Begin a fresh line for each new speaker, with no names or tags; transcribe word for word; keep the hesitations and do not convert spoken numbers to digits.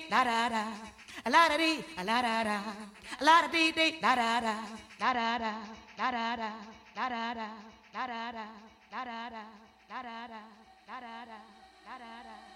da da da, a la da dee, a la da da, a la da dee dee, da da da, da da da, da da da, da da da, da da da, da da da, da da da, da da da, da da da.